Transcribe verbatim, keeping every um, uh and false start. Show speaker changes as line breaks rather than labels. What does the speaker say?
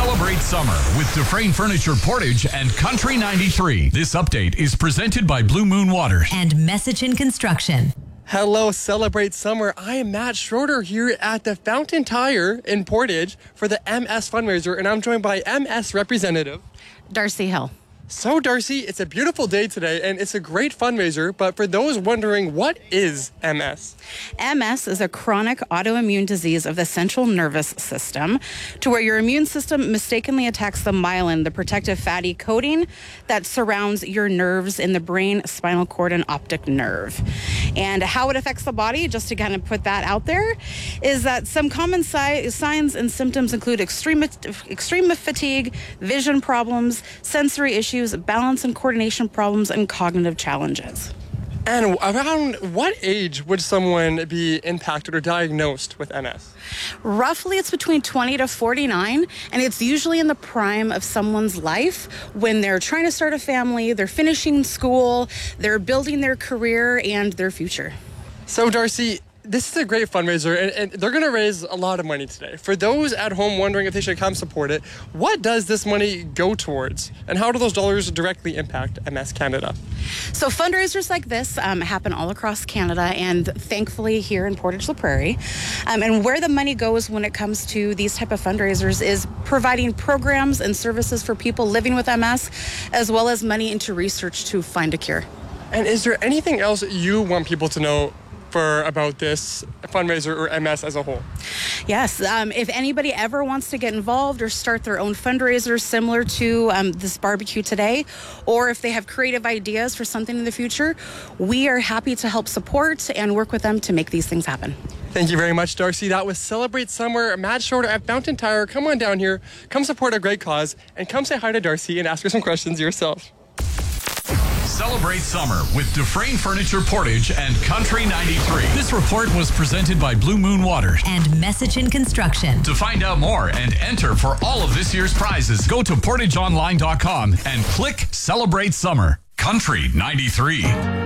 Celebrate summer with Dufresne Furniture Portage and Country ninety-three. This update is presented by Blue Moon Water
and Messaging Construction.
Hello, Celebrate Summer. I am Matt Schroeder here at the Fountain Tire in Portage for the M S fundraiser, and I'm joined by M S representative
Darcy Hill.
So, Darcy, it's a beautiful day today, and it's a great fundraiser, but for those wondering, what is M S?
M S is a chronic autoimmune disease of the central nervous system, to where your immune system mistakenly attacks the myelin, the protective fatty coating that surrounds your nerves in the brain, spinal cord, and optic nerve. And how it affects the body, just to kind of put that out there, is that some common si- signs and symptoms include extreme, extreme fatigue, vision problems, sensory issues, balance and coordination problems, and cognitive challenges.
And around what age would someone be impacted or diagnosed with M S?
Roughly, it's between twenty to forty-nine, and it's usually in the prime of someone's life when they're trying to start a family, they're finishing school, they're building their career and their future.
So, Darcy, this is a great fundraiser, and, and they're going to raise a lot of money today. For those at home wondering if they should come support it, what does this money go towards? And how do those dollars directly impact M S Canada?
So fundraisers like this um, happen all across Canada, and thankfully here in Portage la Prairie. Um, and where the money goes when it comes to these type of fundraisers is providing programs and services for people living with M S, as well as money into research to find a cure.
And is there anything else you want people to know for about this fundraiser or M S as a whole?
Yes, um, if anybody ever wants to get involved or start their own fundraiser similar to um, this barbecue today, or if they have creative ideas for something in the future, we are happy to help support and work with them to make these things happen.
Thank you very much, Darcy. That was Celebrate Summer. Matt Schroeder at Fountain Tire. Come on down here, come support a great cause, and come say hi to Darcy and ask her some questions yourself.
Celebrate summer with Dufresne Furniture Portage and Country ninety-three. This report was presented by Blue Moon Water
and Messaging Construction.
To find out more and enter for all of this year's prizes, go to portage online dot com and click Celebrate Summer. Country ninety-three.